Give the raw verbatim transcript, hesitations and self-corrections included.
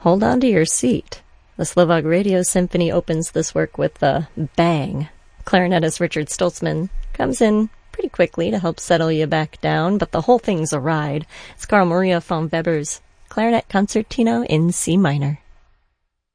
hold on to your seat. The Slovak Radio Symphony opens this work with a bang. Clarinetist Richard Stoltzman comes in pretty quickly to help settle you back down, but the whole thing's a ride. It's Carl Maria von Weber's Clarinet Concertino in C minor.